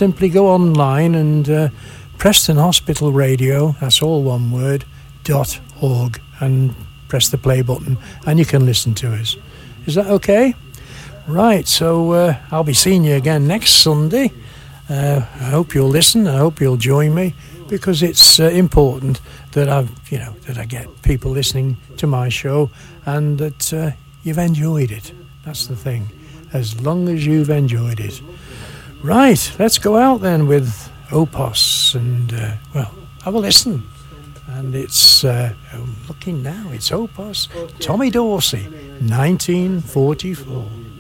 simply go online and Preston Hospital Radio, that's all one word, .org, and press the play button and you can listen to us. Is that okay? Right, so I'll be seeing you again next Sunday. I hope you'll listen. I hope you'll join me, because it's important that that I get people listening to my show and that you've enjoyed it. That's the thing. As long as you've enjoyed it. Right, let's go out then with Opus and have a listen. And it's I'm looking now. It's Opus, Tommy Dorsey, 1944.